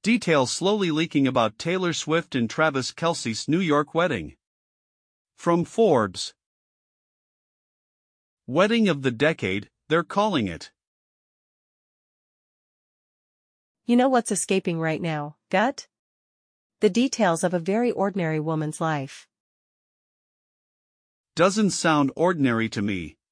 Details slowly leaking about Taylor Swift and Travis Kelce's New York wedding. From Forbes. Wedding of the decade, they're calling it. You know what's escaping right now, gut? The details of a very ordinary woman's life. Doesn't sound ordinary to me.